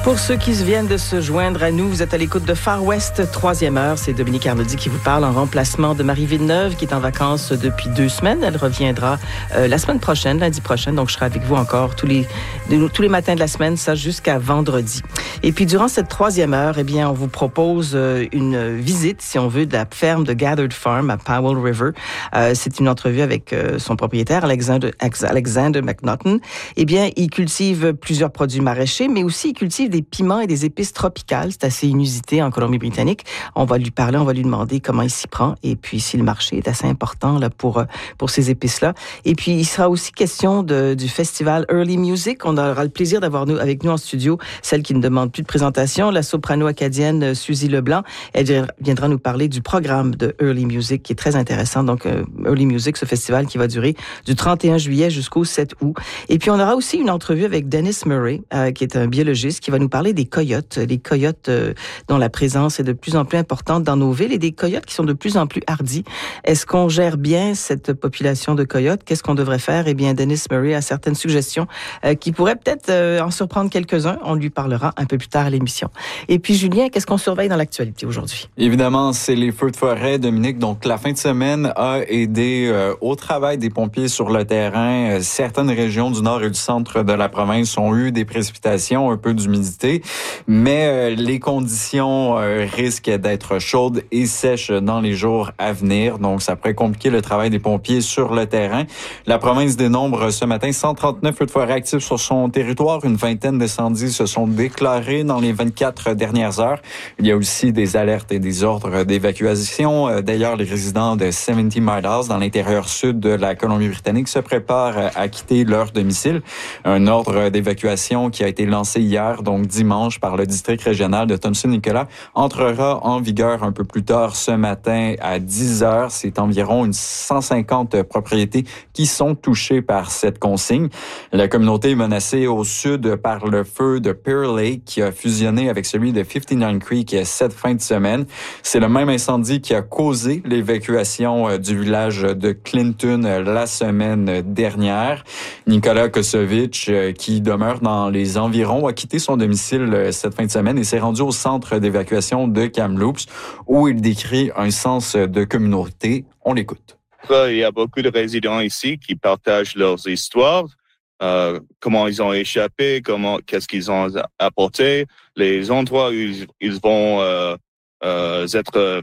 Pour ceux qui viennent de se joindre à nous, vous êtes à l'écoute de Far West, 3e heure. C'est Dominique Arnaudy qui vous parle en remplacement de Marie Villeneuve, qui est en vacances depuis 2 semaines. Elle reviendra la semaine prochaine, lundi prochain. Donc, je serai avec vous encore tous les matins de la semaine, ça jusqu'à vendredi. Et puis, durant cette 3e heure, eh bien, on vous propose une visite, si on veut, de la ferme de Gathered Farm à Powell River. C'est une entrevue avec son propriétaire, Alexander McNaughton. Eh bien, il cultive plusieurs produits maraîchers, mais aussi il cultive des piments et des épices tropicales. C'est assez inusité en Colombie-Britannique. On va lui parler, on va lui demander comment il s'y prend et puis si le marché est assez important là pour ces épices-là. Et puis, il sera aussi question du festival Early Music. On aura le plaisir d'avoir avec nous en studio celle qui ne demande plus de présentation, la soprano acadienne Suzy Leblanc. Elle viendra nous parler du programme de Early Music qui est très intéressant. Donc, Early Music, ce festival qui va durer du 31 juillet jusqu'au 7 août. Et puis, on aura aussi une entrevue avec Dennis Murray, qui est un biologiste, qui va nous parler des coyotes. Les coyotes dont la présence est de plus en plus importante dans nos villes et des coyotes qui sont de plus en plus hardis. Est-ce qu'on gère bien cette population de coyotes? Qu'est-ce qu'on devrait faire? Eh bien, Dennis Murray a certaines suggestions qui pourraient peut-être en surprendre quelques-uns. On lui parlera un peu plus tard à l'émission. Et puis, Julien, qu'est-ce qu'on surveille dans l'actualité aujourd'hui? Évidemment, c'est les feux de forêt, Dominique. Donc, la fin de semaine a aidé au travail des pompiers sur le terrain. Certaines régions du nord et du centre de la province ont eu des précipitations, un peu d'humidité, mais les conditions risquent d'être chaudes et sèches dans les jours à venir. Donc, ça pourrait compliquer le travail des pompiers sur le terrain. La province dénombre ce matin 139 feux de forêt actifs sur son territoire. Une vingtaine d'incendies se sont déclarés dans les 24 dernières heures. Il y a aussi des alertes et des ordres d'évacuation. D'ailleurs, les résidents de 70 Mile House, dans l'intérieur sud de la Colombie-Britannique, se préparent à quitter leur domicile. Un ordre d'évacuation qui a été lancé hier, donc dimanche, par le district régional de Thompson-Nicolas, entrera en vigueur un peu plus tard ce matin à 10 heures. C'est environ 150 propriétés qui sont touchées par cette consigne. La communauté est menacée au sud par le feu de Pearl Lake qui a fusionné avec celui de 59 Creek cette fin de semaine. C'est le même incendie qui a causé l'évacuation du village de Clinton la semaine dernière. Nicolas Kosovic, qui demeure dans les environs, a quitté son domicile cette fin de semaine et s'est rendu au centre d'évacuation de Kamloops où il décrit un sens de communauté. On l'écoute. Il y a beaucoup de résidents ici qui partagent leurs histoires, comment ils ont échappé, qu'est-ce qu'ils ont apporté, les endroits où ils vont être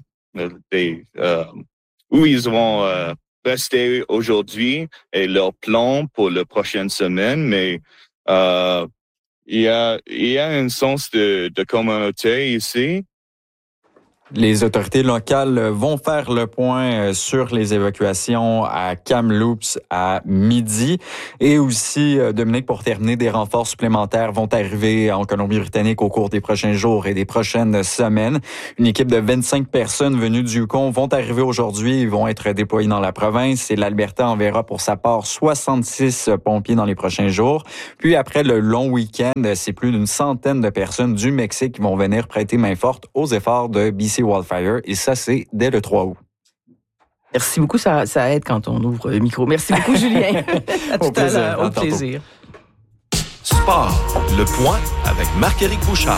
où ils vont rester aujourd'hui et leurs plans pour la prochaine semaine. Mais il y a un sens de communauté ici. Les autorités locales vont faire le point sur les évacuations à Kamloops à midi. Et aussi, Dominique, pour terminer, des renforts supplémentaires vont arriver en Colombie-Britannique au cours des prochains jours et des prochaines semaines. Une équipe de 25 personnes venues du Yukon vont arriver aujourd'hui. Ils vont être déployés dans la province et l'Alberta enverra pour sa part 66 pompiers dans les prochains jours. Puis après le long week-end, c'est plus d'une centaine de personnes du Mexique qui vont venir prêter main forte aux efforts de BC Wildfire, et ça, c'est dès le 3 août. Merci beaucoup, ça aide quand on ouvre le micro. Merci beaucoup, Julien. À tout à l'heure, au plaisir. Sport, le point avec Marc-Éric Bouchard.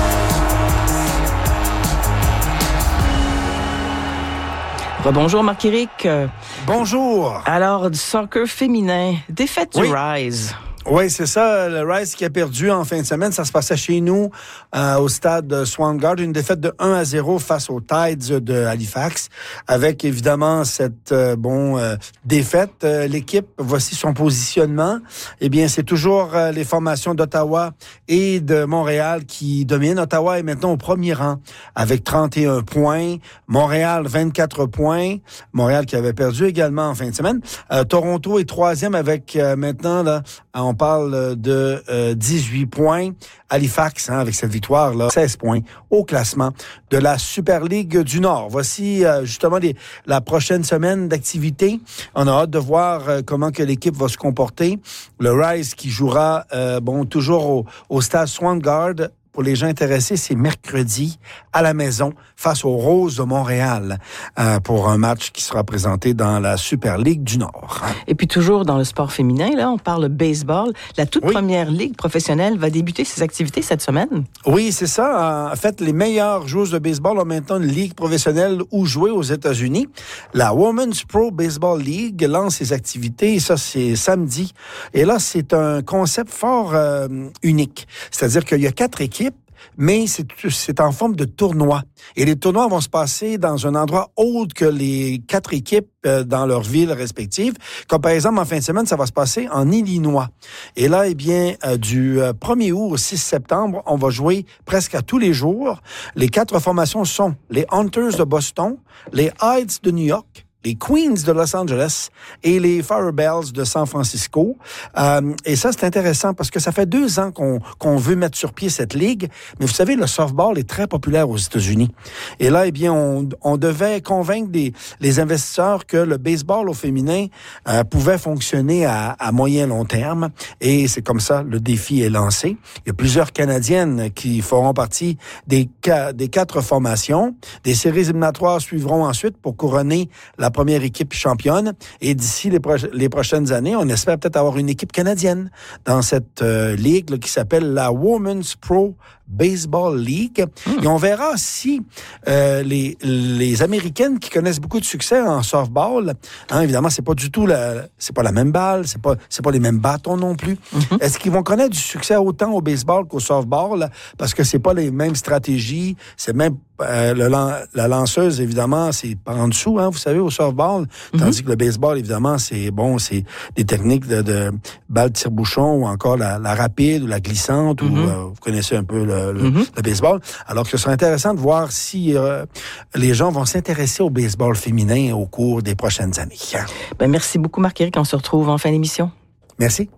Bonjour Marc-Éric. Bonjour. Alors, du soccer féminin, défaite du Rise. Oui, c'est ça. Le Rise qui a perdu en fin de semaine, ça se passait chez nous au stade Swangard. Une défaite de 1-0 face aux Tides de Halifax. Avec évidemment cette défaite, l'équipe, voici son positionnement. Eh bien, c'est toujours les formations d'Ottawa et de Montréal qui dominent. Ottawa est maintenant au premier rang avec 31 points. Montréal, 24 points. Montréal qui avait perdu également en fin de semaine. Toronto est troisième avec maintenant, là, on parle de 18 points. Halifax, avec cette victoire-là, 16 points au classement de la Super League du Nord. Voici justement la prochaine semaine d'activité. On a hâte de voir comment que l'équipe va se comporter. Le Rise qui jouera toujours au stade Swangard pour les gens intéressés, c'est mercredi à la maison face aux Roses de Montréal pour un match qui sera présenté dans la Super Ligue du Nord. Et puis toujours dans le sport féminin, là, on parle baseball. La toute première ligue professionnelle va débuter ses activités cette semaine. Oui, c'est ça. En fait, les meilleures joueuses de baseball ont maintenant une ligue professionnelle où jouer aux États-Unis. La Women's Pro Baseball League lance ses activités et ça, c'est samedi. Et là, c'est un concept fort unique. C'est-à-dire qu'il y a 4 équipes, mais c'est en forme de tournoi. Et les tournois vont se passer dans un endroit autre que les 4 équipes dans leurs villes respectives. Comme par exemple, en fin de semaine, ça va se passer en Illinois. Et là, eh bien, du 1er août au 6 septembre, on va jouer presque à tous les jours. Les 4 formations sont les Hunters de Boston, les Heights de New York, les Queens de Los Angeles et les Firebells de San Francisco. Et ça, c'est intéressant parce que ça fait 2 ans qu'on veut mettre sur pied cette ligue. Mais vous savez, le softball est très populaire aux États-Unis. Et là, eh bien, on devait convaincre les investisseurs que le baseball au féminin pouvait fonctionner à moyen long terme. Et c'est comme ça, le défi est lancé. Il y a plusieurs Canadiennes qui feront partie des 4 formations. Des séries éliminatoires suivront ensuite pour couronner la première équipe championne. Et d'ici les prochaines années, on espère peut-être avoir une équipe canadienne dans cette ligue là, qui s'appelle la Women's Pro Baseball League. Et on verra si les Américaines qui connaissent beaucoup de succès en softball, évidemment, c'est pas du tout c'est pas la même balle, c'est pas les mêmes bâtons non plus. Est-ce qu'ils vont connaître du succès autant au baseball qu'au softball? Parce que c'est pas les mêmes stratégies, c'est même la lanceuse, évidemment, c'est par en dessous, vous savez, au softball. Tandis que le baseball, évidemment, c'est des techniques de balle tire-bouchon ou encore la rapide ou la glissante, ou vous connaissez un peu le baseball. Alors que ce serait intéressant de voir si les gens vont s'intéresser au baseball féminin au cours des prochaines années. Merci beaucoup, Marc-Éric. On se retrouve en fin d'émission. Merci.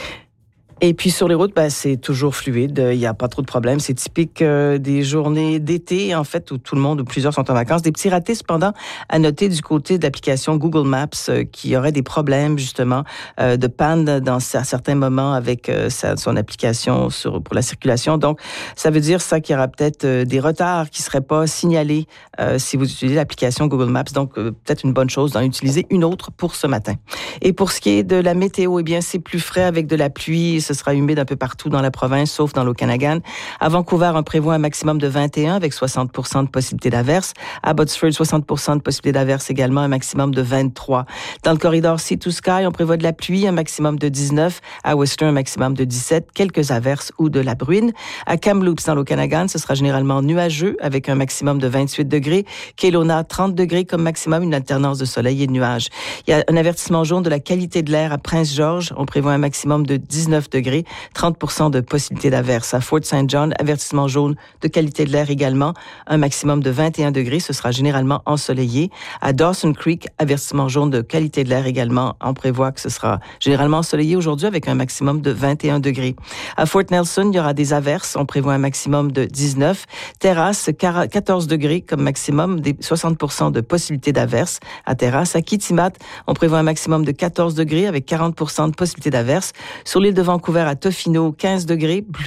Et puis sur les routes, c'est toujours fluide. Il n'y a pas trop de problèmes. C'est typique des journées d'été, en fait, où tout le monde ou plusieurs sont en vacances. Des petits ratés, cependant, à noter du côté de l'application Google Maps qui aurait des problèmes, justement, de panne à certains moments avec son application pour la circulation. Donc, ça veut dire ça qu'il y aura peut-être des retards qui ne seraient pas signalés si vous utilisez l'application Google Maps. Donc, peut-être une bonne chose d'en utiliser une autre pour ce matin. Et pour ce qui est de la météo, eh bien, c'est plus frais avec de la pluie. Ce sera humide un peu partout dans la province, sauf dans l'Okanagan. À Vancouver, on prévoit un maximum de 21 avec 60% de possibilité d'averse. À Abbotsford, 60% de possibilité d'averse également, un maximum de 23. Dans le corridor Sea to Sky, on prévoit de la pluie, un maximum de 19. À Western, un maximum de 17. Quelques averses ou de la bruine. À Kamloops, dans l'Okanagan, ce sera généralement nuageux avec un maximum de 28 degrés. Kelowna, 30 degrés comme maximum, une alternance de soleil et de nuages. Il y a un avertissement jaune de la qualité de l'air à Prince-George. On prévoit un maximum de 19 degrés, 30% de possibilité d'averse. À Fort St. John, avertissement jaune de qualité de l'air également, un maximum de 21 degrés. Ce sera généralement ensoleillé. À Dawson Creek, avertissement jaune de qualité de l'air également. On prévoit que ce sera généralement ensoleillé aujourd'hui avec un maximum de 21 degrés. À Fort Nelson, il y aura des averses. On prévoit un maximum de 19. Terrasse, 14 degrés comme maximum, des 60% de possibilité d'averse à Terrasse. À Kitimat, on prévoit un maximum de 14 degrés avec 40% de possibilité d'averse. Sur l'île de Vancouver, à Tofino, 15 degrés,